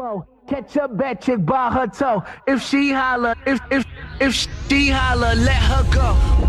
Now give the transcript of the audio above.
go. Catch a bad chick by her toe. If she holler, if she holler, let her go.